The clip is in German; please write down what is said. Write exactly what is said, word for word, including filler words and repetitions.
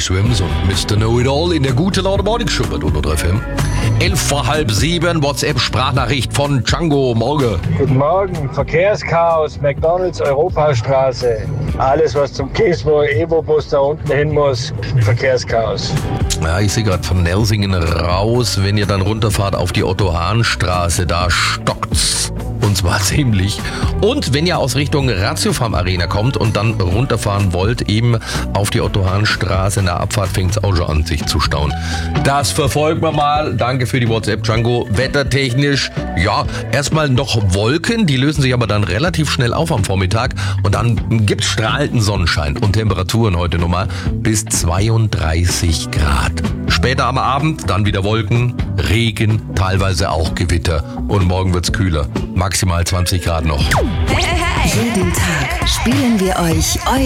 Swims und Mister Know-It-All in der gute Laune Morning Show bei hundert F M. Elf vor halb sieben, WhatsApp-Sprachnachricht von Django. Morgen. Guten Morgen, Verkehrschaos, McDonalds, Europastraße. Alles, was zum Kiesmo, Evo-Bus da unten hin muss, Verkehrschaos. Ja, ich sehe gerade von Nersingen raus, wenn ihr dann runterfahrt auf die Otto-Hahn-Straße, da stockt's. Und zwar ziemlich. Und wenn ihr aus Richtung Ratiofarm Arena kommt und dann runterfahren wollt, eben auf die Otto-Hahn-Straße, in der Abfahrt fängt es auch schon an, sich zu stauen. Das verfolgen wir mal. Danke für die WhatsApp, Django. Wettertechnisch, ja, erstmal noch Wolken, die lösen sich aber dann relativ schnell auf am Vormittag. Und dann gibt's strahlenden Sonnenschein und Temperaturen heute nochmal bis zweiunddreißig Grad. Später am Abend dann wieder Wolken, Regen, teilweise auch Gewitter. Und morgen wird's kühler. Maximal zwanzig Grad noch. Hey, hey, hey. Jeden Tag spielen wir euch